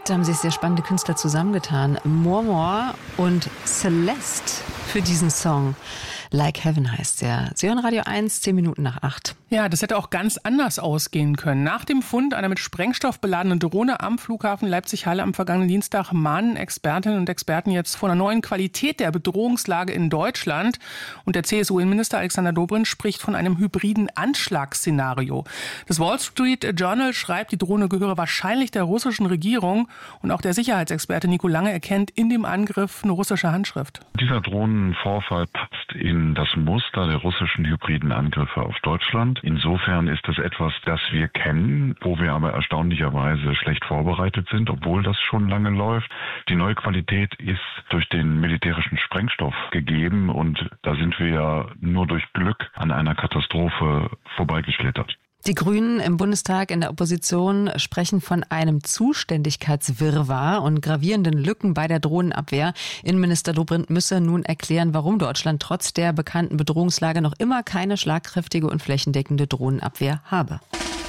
Heute haben sich sehr spannende Künstler zusammengetan. Mormor und Celeste für diesen Song. Like Heaven heißt der. Sie hören Radio 1, 10 Minuten nach 8. Ja, das hätte auch ganz anders ausgehen können. Nach dem Fund einer mit Sprengstoff beladenen Drohne am Flughafen Leipzig-Halle am vergangenen Dienstag mahnen Expertinnen und Experten jetzt vor einer neuen Qualität der Bedrohungslage in Deutschland. Und der CSU-Innenminister Alexander Dobrindt spricht von einem hybriden Anschlagsszenario. Das Wall Street Journal schreibt, die Drohne gehöre wahrscheinlich der russischen Regierung. Und auch der Sicherheitsexperte Nico Lange erkennt in dem Angriff eine russische Handschrift. Dieser Drohnenvorfall passt in das Muster der russischen hybriden Angriffe auf Deutschland. Insofern ist es etwas, das wir kennen, wo wir aber erstaunlicherweise schlecht vorbereitet sind, obwohl das schon lange läuft. Die neue Qualität ist durch den militärischen Sprengstoff gegeben und da sind wir ja nur durch Glück an einer Katastrophe vorbeigeschlittert. Die Grünen im Bundestag in der Opposition sprechen von einem Zuständigkeitswirrwarr und gravierenden Lücken bei der Drohnenabwehr. Innenminister Dobrindt müsse nun erklären, warum Deutschland trotz der bekannten Bedrohungslage noch immer keine schlagkräftige und flächendeckende Drohnenabwehr habe.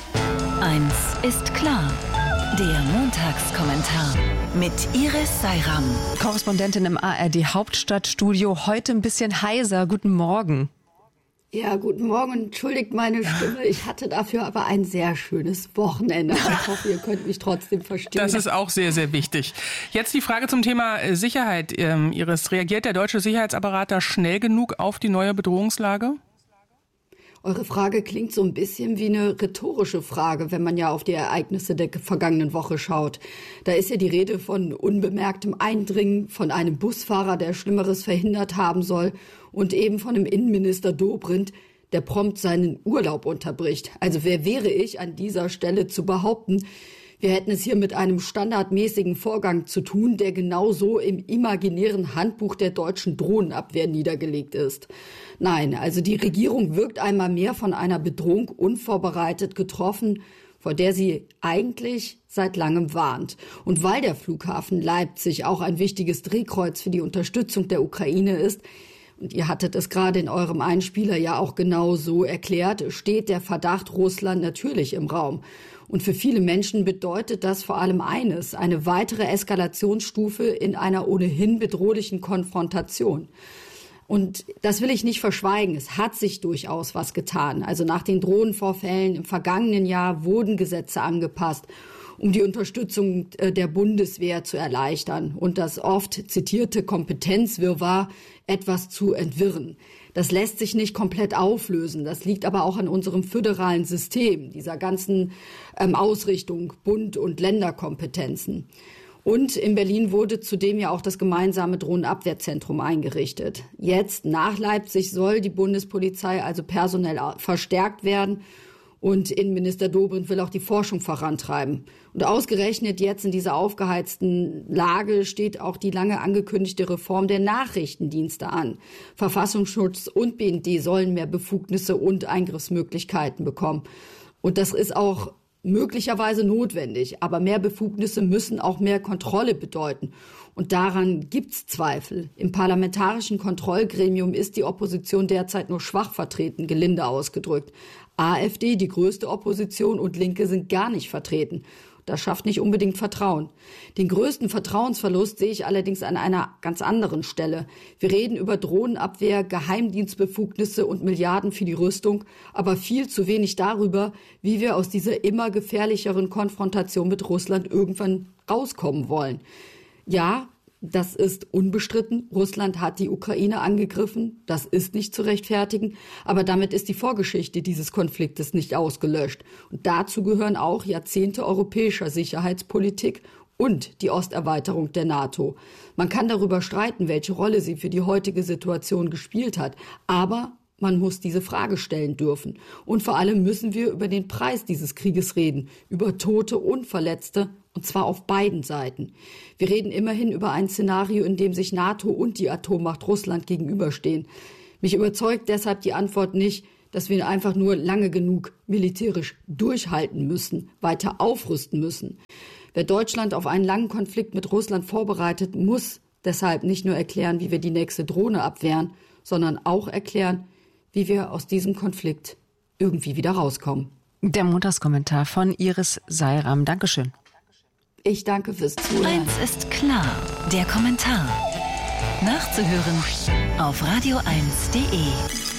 Eins ist klar. Der Montagskommentar mit Iris Seiram. Korrespondentin im ARD Hauptstadtstudio, heute ein bisschen heiser. Guten Morgen. Ja, guten Morgen. Entschuldigt meine Stimme. Ich hatte dafür aber ein sehr schönes Wochenende. Ich hoffe, ihr könnt mich trotzdem verstehen. Das ist auch sehr, sehr wichtig. Jetzt die Frage zum Thema Sicherheit. Iris, reagiert der deutsche Sicherheitsapparat da schnell genug auf die neue Bedrohungslage? Eure Frage klingt so ein bisschen wie eine rhetorische Frage, wenn man ja auf die Ereignisse der vergangenen Woche schaut. Da ist ja die Rede von unbemerktem Eindringen, von einem Busfahrer, der Schlimmeres verhindert haben soll, und eben von dem Innenminister Dobrindt, der prompt seinen Urlaub unterbricht. Also wer wäre ich an dieser Stelle zu behaupten, wir hätten es hier mit einem standardmäßigen Vorgang zu tun, der genauso im imaginären Handbuch der deutschen Drohnenabwehr niedergelegt ist. Nein, also die Regierung wirkt einmal mehr von einer Bedrohung unvorbereitet getroffen, vor der sie eigentlich seit langem warnt. Und weil der Flughafen Leipzig auch ein wichtiges Drehkreuz für die Unterstützung der Ukraine ist, und ihr hattet es gerade in eurem Einspieler ja auch genau so erklärt, steht der Verdacht Russland natürlich im Raum. Und für viele Menschen bedeutet das vor allem eines: eine weitere Eskalationsstufe in einer ohnehin bedrohlichen Konfrontation. Und das will ich nicht verschweigen. Es hat sich durchaus was getan. Also nach den Drohnenvorfällen im vergangenen Jahr wurden Gesetze angepasst, um die Unterstützung der Bundeswehr zu erleichtern und das oft zitierte Kompetenzwirrwarr etwas zu entwirren. Das lässt sich nicht komplett auflösen. Das liegt aber auch an unserem föderalen System, dieser ganzen Ausrichtung Bund- und Länderkompetenzen. Und in Berlin wurde zudem ja auch das gemeinsame Drohnenabwehrzentrum eingerichtet. Jetzt nach Leipzig soll die Bundespolizei also personell verstärkt werden. Und Innenminister Dobrindt will auch die Forschung vorantreiben. Und ausgerechnet jetzt in dieser aufgeheizten Lage steht auch die lange angekündigte Reform der Nachrichtendienste an. Verfassungsschutz und BND sollen mehr Befugnisse und Eingriffsmöglichkeiten bekommen. Und das ist auch möglicherweise notwendig. Aber mehr Befugnisse müssen auch mehr Kontrolle bedeuten. Und daran gibt's Zweifel. Im parlamentarischen Kontrollgremium ist die Opposition derzeit nur schwach vertreten, gelinde ausgedrückt. AfD, die größte Opposition, und Linke sind gar nicht vertreten. Das schafft nicht unbedingt Vertrauen. Den größten Vertrauensverlust sehe ich allerdings an einer ganz anderen Stelle. Wir reden über Drohnenabwehr, Geheimdienstbefugnisse und Milliarden für die Rüstung, aber viel zu wenig darüber, wie wir aus dieser immer gefährlicheren Konfrontation mit Russland irgendwann rauskommen wollen. Ja, das ist unbestritten. Russland hat die Ukraine angegriffen. Das ist nicht zu rechtfertigen. Aber damit ist die Vorgeschichte dieses Konfliktes nicht ausgelöscht. Und dazu gehören auch Jahrzehnte europäischer Sicherheitspolitik und die Osterweiterung der NATO. Man kann darüber streiten, welche Rolle sie für die heutige Situation gespielt hat. Aber man muss diese Frage stellen dürfen. Und vor allem müssen wir über den Preis dieses Krieges reden, über Tote und Verletzte, und zwar auf beiden Seiten. Wir reden immerhin über ein Szenario, in dem sich NATO und die Atommacht Russland gegenüberstehen. Mich überzeugt deshalb die Antwort nicht, dass wir einfach nur lange genug militärisch durchhalten müssen, weiter aufrüsten müssen. Wer Deutschland auf einen langen Konflikt mit Russland vorbereitet, muss deshalb nicht nur erklären, wie wir die nächste Drohne abwehren, sondern auch erklären, wie wir aus diesem Konflikt irgendwie wieder rauskommen. Der Montagskommentar von Iris Seiram. Dankeschön. Ich danke fürs Zuhören. Eins ist klar, der Kommentar. Nachzuhören auf radio1.de.